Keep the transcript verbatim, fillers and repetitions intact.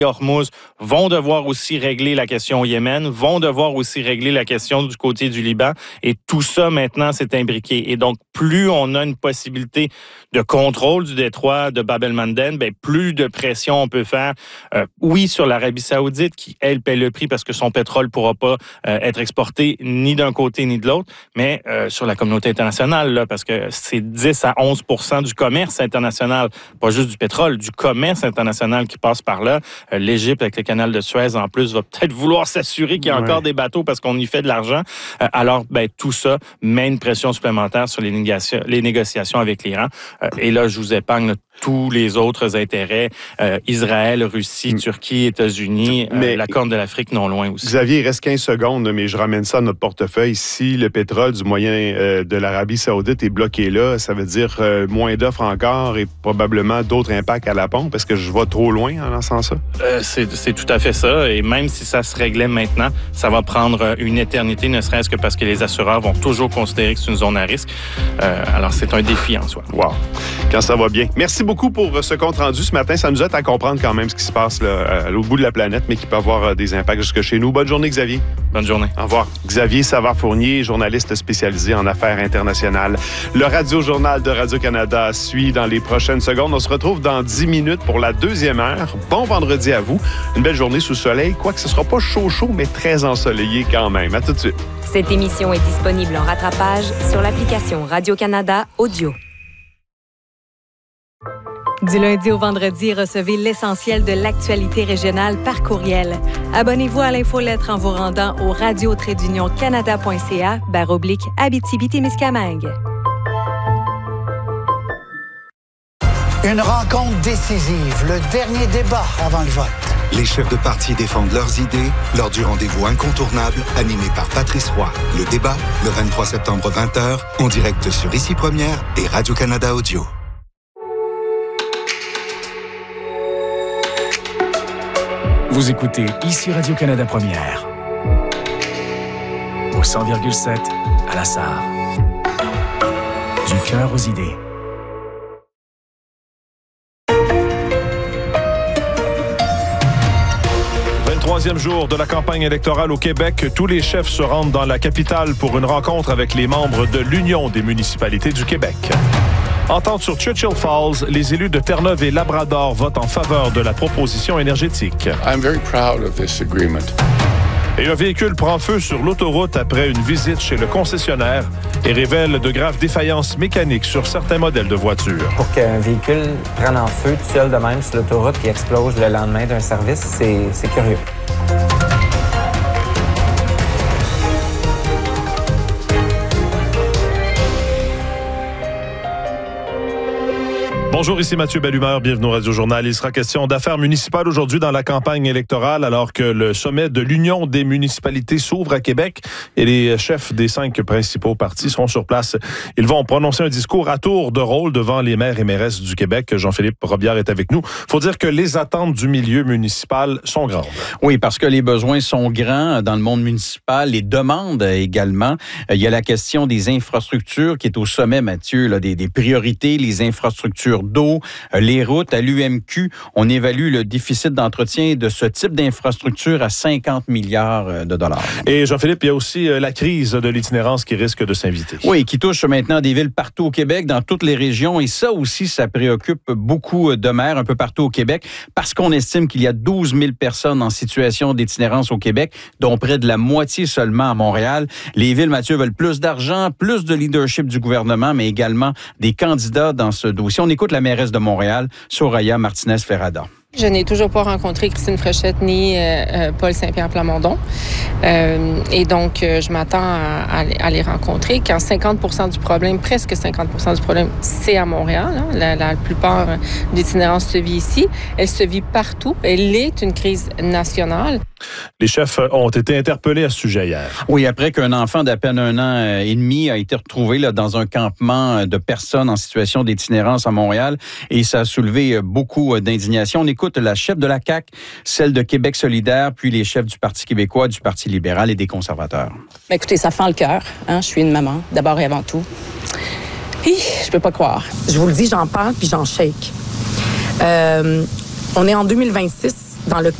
Hormuz vont devoir aussi régler la question au Yémen, vont devoir aussi régler la question du côté du Liban. Et tout ça, maintenant, c'est imbriqué. Et donc, plus on a une possibilité de contrôle du détroit de Bab el-Mandeb, bien, plus de pression on peut faire, euh, oui, sur l'Arabie saoudite, qui, elle, paie le prix parce que son pétrole ne pourra pas euh, être exporté ni d'un côté ni de l'autre, mais euh, sur la communauté internationale, là, parce que c'est dix à onze pour cent du commerce international, pas juste du pétrole, du commerce international qui passe par là. L'Égypte, avec le canal de Suez, en plus, va peut-être vouloir s'assurer qu'il y a ouais. encore des bateaux parce qu'on y fait de l'argent. Alors, ben, tout ça met une pression supplémentaire sur les, négocia- les négociations avec l'Iran. Et là, je vous épargne là, tous les autres intérêts. Euh, Israël, Russie, Turquie, États-Unis, mais, euh, la Corne de l'Afrique, non loin aussi. Xavier, il reste quinze secondes, mais je ramène ça à notre portefeuille. Si le pétrole du moyen euh, de l'Arabie saoudite est bloqué là, ça veut dire euh, moins d'offres encore et probablement d'autres impacts à la pompe. Est-ce que je vais trop loin en lançant ça? Euh, c'est, c'est tout à fait ça. Et même si ça se réglait maintenant, ça va prendre une éternité, ne serait-ce que parce que les assureurs vont toujours considérer que c'est une zone à risque. Euh, alors, c'est un défi en soi. Wow. Quand ça va bien. Merci beaucoup pour ce compte-rendu ce matin. Ça nous aide à comprendre quand même ce qui se passe là, à l'autre bout de la planète, mais qui peut avoir des impacts jusque chez nous. Bonne journée, Xavier. Bonne journée. Au revoir. Xavier Savard-Fournier, journaliste spécialisé en affaires internationales. Le Radio-Journal de Radio-Canada suit dans les prochaines secondes. On se retrouve dans dix minutes pour la deuxième heure. Bon vendredi à vous. Une belle journée sous le soleil, quoique ce ne sera pas chaud-chaud, mais très ensoleillé quand même. À tout de suite. Cette émission est disponible en rattrapage sur l'application Radio-Canada Audio. Du lundi au vendredi, recevez l'essentiel de l'actualité régionale par courriel. Abonnez-vous à l'infolettre en vous rendant au radio trait d'union canada point c a barre oblique Abitibi-Témiscamingue. Une rencontre décisive, le dernier débat avant le vote. Les chefs de parti défendent leurs idées lors du rendez-vous incontournable animé par Patrice Roy. Le débat, le vingt-trois septembre vingt heures, en direct sur Ici Première et Radio-Canada Audio. Vous écoutez Ici Radio-Canada Première. Au cent virgule sept, à la Sarre. Du cœur aux idées. Troisième jour de la campagne électorale au Québec, tous les chefs se rendent dans la capitale pour une rencontre avec les membres de l'Union des municipalités du Québec. Entente sur Churchill Falls, les élus de Terre-Neuve et Labrador votent en faveur de la proposition énergétique. I'm very proud of this agreement. Et un véhicule prend feu sur l'autoroute après une visite chez le concessionnaire et révèle de graves défaillances mécaniques sur certains modèles de voitures. Pour qu'un véhicule prenne en feu tout seul de même sur l'autoroute et explose le lendemain d'un service, c'est, c'est curieux. Bonjour, ici Mathieu Bellumeur, bienvenue au Radio-Journal. Il sera question d'affaires municipales aujourd'hui dans la campagne électorale alors que le sommet de l'Union des municipalités s'ouvre à Québec et les chefs des cinq principaux partis seront sur place. Ils vont prononcer un discours à tour de rôle devant les maires et mairesses du Québec. Jean-Philippe Robillard est avec nous. Il faut dire que les attentes du milieu municipal sont grandes. Oui, parce que les besoins sont grands dans le monde municipal, les demandes également. Il y a la question des infrastructures qui est au sommet, Mathieu, là, des, des priorités, les infrastructures d'eau, les routes. À l'U M Q, on évalue le déficit d'entretien de ce type d'infrastructure à cinquante milliards de dollars. Et Jean-Philippe, il y a aussi la crise de l'itinérance qui risque de s'inviter. Oui, qui touche maintenant des villes partout au Québec, dans toutes les régions. Et ça aussi, ça préoccupe beaucoup de maires un peu partout au Québec parce qu'on estime qu'il y a douze mille personnes en situation d'itinérance au Québec, dont près de la moitié seulement à Montréal. Les villes, Mathieu, veulent plus d'argent, plus de leadership du gouvernement, mais également des candidats dans ce dossier. On écoute la mairesse de Montréal, Soraya Martinez-Ferrada. Je n'ai toujours pas rencontré Christine Fréchette ni euh, Paul Saint-Pierre Plamondon. Euh, et donc, euh, je m'attends à, à, à les rencontrer. Quand cinquante pour cent du problème, presque cinquante pour cent du problème, c'est à Montréal. Hein. La, la plupart de l'itinérance se vit ici. Elle se vit partout. Elle est une crise nationale. Les chefs ont été interpellés à ce sujet hier. Oui, après qu'un enfant d'à peine un an et demi a été retrouvé là, dans un campement de personnes en situation d'itinérance à Montréal, et ça a soulevé beaucoup d'indignation. On écoute la chef de la C A Q, celle de Québec solidaire, puis les chefs du Parti québécois, du Parti libéral et des conservateurs. Bien, écoutez, ça fend le cœur. Hein? Je suis une maman, d'abord et avant tout. Hi, je peux pas croire. Je vous le dis, j'en parle puis j'en shake. Euh, on est en deux mille vingt-six. dans le